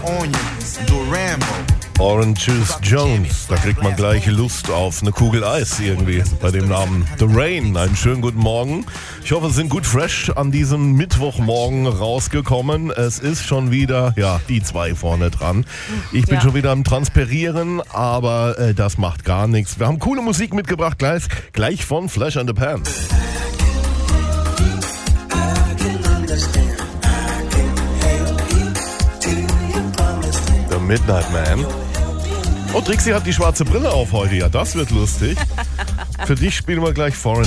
Orange Juice Jones, da kriegt man gleich Lust auf eine Kugel Eis irgendwie bei dem Namen The Rain. Einen schönen guten Morgen. Ich hoffe, Sie sind gut fresh an diesem Mittwochmorgen rausgekommen. Es ist schon wieder, die zwei vorne dran. Ich bin schon wieder am Transpirieren, aber das macht gar nichts. Wir haben coole Musik mitgebracht, gleich von Flash and the Pan. The Midnight Man. Oh, Trixie hat die schwarze Brille auf heute. Ja, das wird lustig. Für dich spielen wir gleich Foreigner.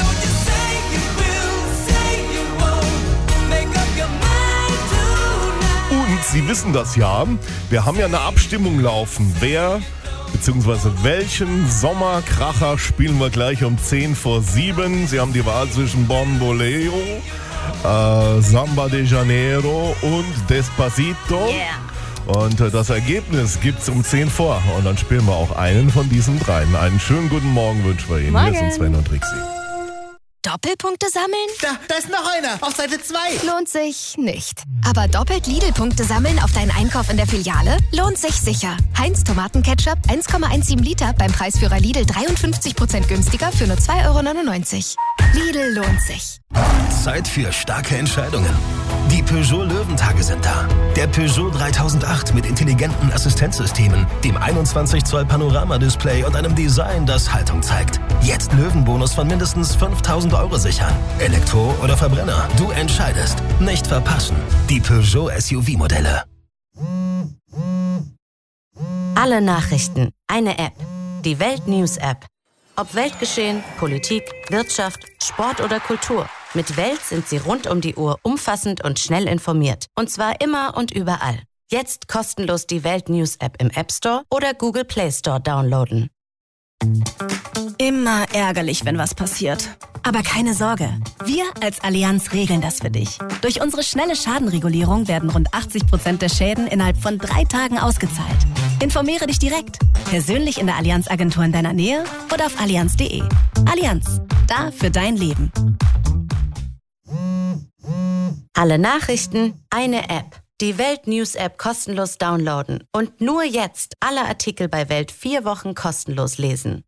Und Sie wissen das ja. Wir haben ja eine Abstimmung laufen. Wer bzw. welchen Sommerkracher spielen wir gleich um 6:50. Sie haben die Wahl zwischen Bomboleo, Samba de Janeiro und Despacito. Yeah. Und das Ergebnis gibt's um 10 vor. Und dann spielen wir auch einen von diesen dreien. Einen schönen guten Morgen wünschen wir Ihnen. Morgen. Hier sind Sven und Trixie. Doppelpunkte sammeln? Da ist noch einer, auf Seite 2. Lohnt sich nicht. Aber doppelt Lidl-Punkte sammeln auf deinen Einkauf in der Filiale? Lohnt sich sicher. Heinz Tomatenketchup 1,17 Liter beim Preisführer Lidl 53% günstiger für nur 2,99 €. Lidl lohnt sich. Zeit für starke Entscheidungen. Die Peugeot Löwentage sind da. Der Peugeot 3008 mit intelligenten Assistenzsystemen, dem 21 Zoll Panoramadisplay und einem Design, das Haltung zeigt. Jetzt Löwenbonus von mindestens 5.000 € sichern. Elektro oder Verbrenner, du entscheidest. Nicht verpassen. Die Peugeot SUV-Modelle. Alle Nachrichten, eine App. Die Welt News App. Ob Weltgeschehen, Politik, Wirtschaft, Sport oder Kultur. Mit Welt sind Sie rund um die Uhr umfassend und schnell informiert. Und zwar immer und überall. Jetzt kostenlos die Welt News App im App Store oder Google Play Store downloaden. Immer ärgerlich, wenn was passiert. Aber keine Sorge, wir als Allianz regeln das für dich. Durch unsere schnelle Schadenregulierung werden rund 80% der Schäden innerhalb von 3 Tagen ausgezahlt. Informiere dich direkt, persönlich in der Allianz-Agentur in deiner Nähe oder auf allianz.de. Allianz, da für dein Leben. Alle Nachrichten, eine App. Die Welt News App kostenlos downloaden. Und nur jetzt alle Artikel bei Welt 4 Wochen kostenlos lesen.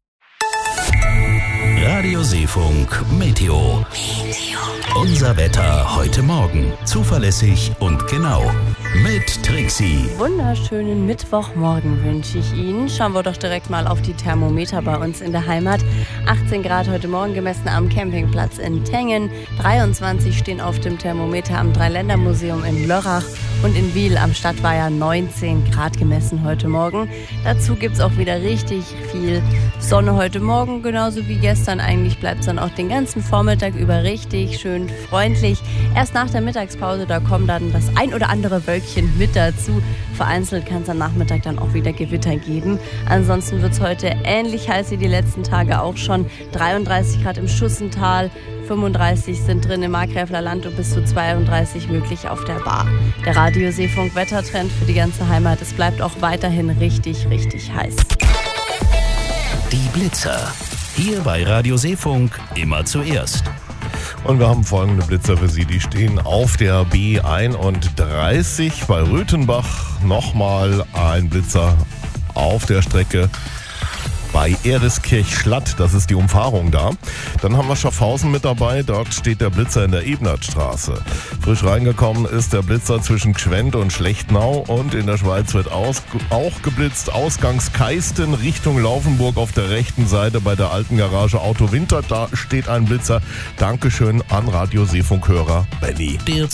Radio Seefunk Meteo. Unser Wetter heute Morgen. Zuverlässig und genau. Mit Trixie. Wunderschönen Mittwochmorgen wünsche ich Ihnen. Schauen wir doch direkt mal auf die Thermometer bei uns in der Heimat. 18 Grad heute Morgen gemessen am Campingplatz in Tengen. 23 stehen auf dem Thermometer am Dreiländermuseum in Lörrach. Und in Wiel am Stadtweiher 19 Grad gemessen heute Morgen. Dazu gibt es auch wieder richtig viel Sonne heute Morgen, genauso wie gestern. Eigentlich bleibt es dann auch den ganzen Vormittag über richtig schön freundlich. Erst nach der Mittagspause, da kommt dann das ein oder andere Wölkchen mit dazu. Vereinzelt kann es am Nachmittag dann auch wieder Gewitter geben. Ansonsten wird es heute ähnlich heiß wie die letzten Tage auch schon. 33 Grad im Schussental. 35 sind drin im Markgräfler Land und bis zu 32 möglich auf der Bar. Der Radio Seefunk Wettertrend für die ganze Heimat. Es bleibt auch weiterhin richtig, richtig heiß. Die Blitzer. Hier bei Radio Seefunk immer zuerst. Und wir haben folgende Blitzer für Sie. Die stehen auf der B31 bei Röthenbach. Nochmal ein Blitzer auf der Strecke bei Ereskirch-Schlatt, das ist die Umfahrung da. Dann haben wir Schaffhausen mit dabei, dort steht der Blitzer in der Ebnertstraße. Frisch reingekommen ist der Blitzer zwischen Gschwend und Schlechtnau und in der Schweiz wird auch geblitzt. Ausgangs Keisten Richtung Laufenburg auf der rechten Seite bei der alten Garage Auto Winter, da steht ein Blitzer. Dankeschön an Radio Seefunk-Hörer Benny.